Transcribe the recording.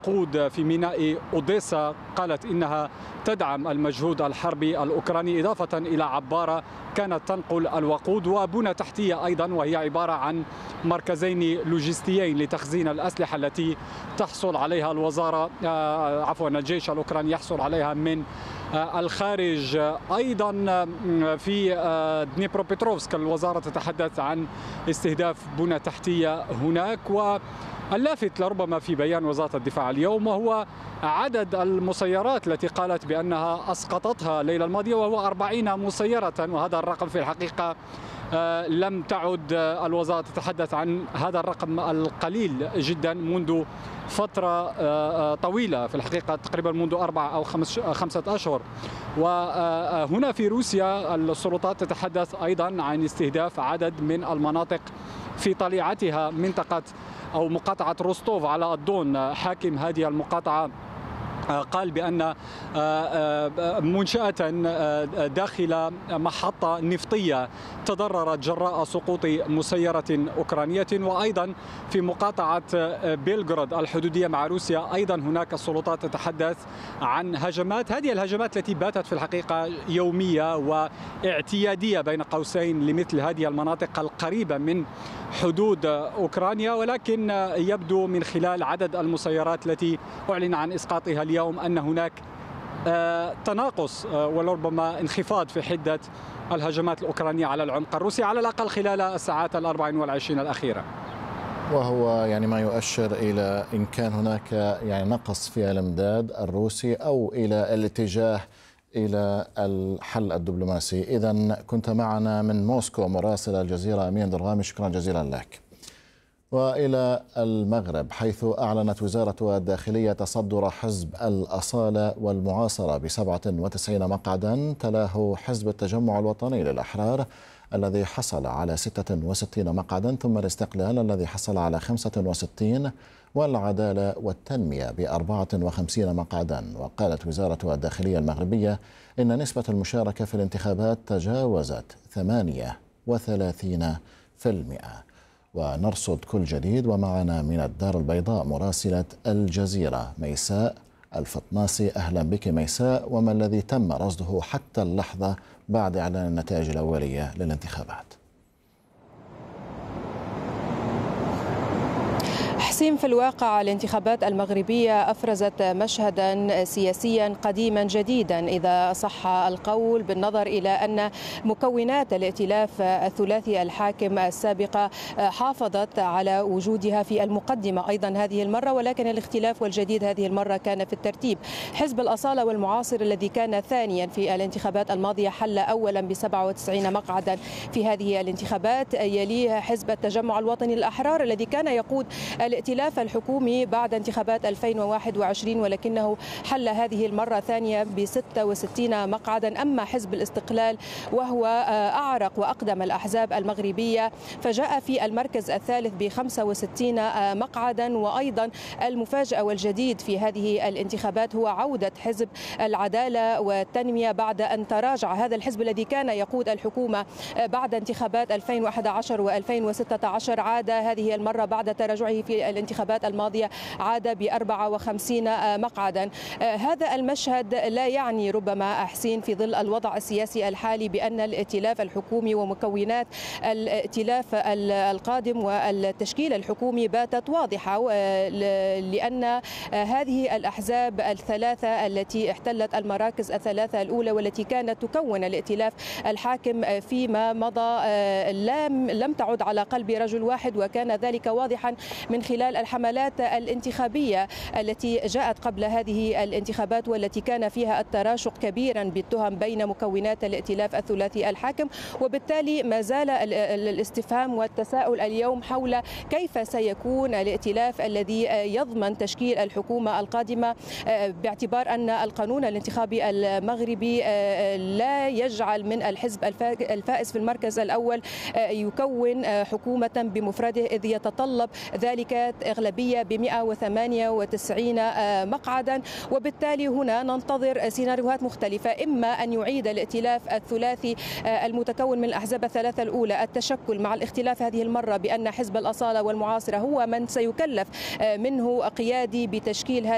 قود في ميناء أوديسا قالت إنها تدعم المجهود الحربي الأوكراني، إضافة إلى عبارة كانت تنقل الوقود وبنى تحتية أيضا، وهي عبارة عن مركزين لوجستيين لتخزين الأسلحة التي تحصل عليها الجيش الأوكراني يحصل عليها من الخارج. أيضا في دنيبروبيتروفسك الوزارة تتحدث عن استهداف بنى تحتية هناك. واللافت لربما في بيان وزارة الدفاع اليوم وهو عدد المسيرات التي قالت بأنها أسقطتها الليلة الماضية، وهو 40 مسيرة، وهذا الرقم في الحقيقة لم تعد الوزارة تتحدث عن هذا الرقم القليل جدا منذ فترة طويلة، في الحقيقة تقريبا منذ 4 أو 5 أشهر. وهنا في روسيا السلطات تتحدث أيضا عن استهداف عدد من المناطق في طليعتها منطقة أو مقاطعة روستوف على الدون. حاكم هذه المقاطعة قال بأن منشأة داخل محطة نفطية تضررت جراء سقوط مسيرة أوكرانية. وأيضا في مقاطعة بيلغراد الحدودية مع روسيا أيضا هناك السلطات تتحدث عن هجمات. هذه الهجمات التي باتت في الحقيقة يومية واعتيادية بين قوسين لمثل هذه المناطق القريبة من حدود أوكرانيا، ولكن يبدو من خلال عدد المسيرات التي أعلن عن إسقاطها اليوم أن هناك تناقص ولربما انخفاض في حدة الهجمات الأوكرانية على العمق الروسي، على الأقل خلال الساعات 24 الأخيرة. وهو ما يؤشر إلى إن كان هناك نقص في الإمداد الروسي أو إلى الاتجاه إلى الحل الدبلوماسي. إذن كنت معنا من موسكو مراسل الجزيرة أمين درغامي، شكرا جزيلا لك. وإلى المغرب، حيث أعلنت وزارة الداخلية تصدر حزب الأصالة والمعاصرة ب97 مقعدا، تلاه حزب التجمع الوطني للأحرار الذي حصل على 66 مقعدا، ثم الاستقلال الذي حصل على 65، والعدالة والتنمية ب54 مقعدا. وقالت وزارة الداخلية المغربية إن نسبة المشاركة في الانتخابات تجاوزت 38%. ونرصد كل جديد، ومعنا من الدار البيضاء مراسلة الجزيرة ميساء الفطناسي. أهلا بك ميساء، وما الذي تم رصده حتى اللحظة بعد إعلان النتائج الأولية للانتخابات؟ حسين، في الواقع الانتخابات المغربية أفرزت مشهدا سياسيا قديما جديدا إذا صح القول، بالنظر إلى أن مكونات الائتلاف الثلاثي الحاكم السابقة حافظت على وجودها في المقدمة أيضا هذه المرة، ولكن الاختلاف والجديد هذه المرة كان في الترتيب. حزب الأصالة والمعاصر الذي كان ثانيا في الانتخابات الماضية حل أولا ب97 مقعدا في هذه الانتخابات، يليه حزب التجمع الوطني للأحرار الذي كان يقود الائتلاف الحكومي بعد انتخابات 2021، ولكنه حل هذه المرة ثانية ب66 مقعدا. أما حزب الاستقلال وهو أعرق وأقدم الأحزاب المغربية فجاء في المركز الثالث ب65 مقعدا. وأيضا المفاجأة والجديد في هذه الانتخابات هو عودة حزب العدالة والتنمية بعد أن تراجع هذا الحزب الذي كان يقود الحكومة بعد انتخابات 2011 و2016. عاد هذه المرة بعد تراجعه في الانتخابات الماضية عاد ب54 مقعدا. هذا المشهد لا يعني ربما حسين في ظل الوضع السياسي الحالي بأن الائتلاف الحكومي ومكونات الائتلاف القادم والتشكيل الحكومي باتت واضحة، لأن هذه الأحزاب الثلاثة التي احتلت المراكز الثلاثة الأولى والتي كانت تكون الائتلاف الحاكم فيما مضى لم تعد على قلب رجل واحد، وكان ذلك واضحا من خلال الحملات الانتخابية التي جاءت قبل هذه الانتخابات والتي كان فيها التراشق كبيرا بالتهم بين مكونات الائتلاف الثلاثي الحاكم. وبالتالي ما زال الاستفهام والتساؤل اليوم حول كيف سيكون الائتلاف الذي يضمن تشكيل الحكومة القادمة، باعتبار أن القانون الانتخابي المغربي لا يجعل من الحزب الفائز في المركز الأول يكون حكومة بمفرده، إذ يتطلب ذلك أغلبية ب198 مقعدا. وبالتالي هنا ننتظر سيناريوهات مختلفة، إما أن يعيد الائتلاف الثلاثي المتكون من الأحزاب الثلاثة الأولى التشكل، مع الاختلاف هذه المرة بأن حزب الأصالة والمعاصرة هو من سيكلف منه قيادي بتشكيل هذه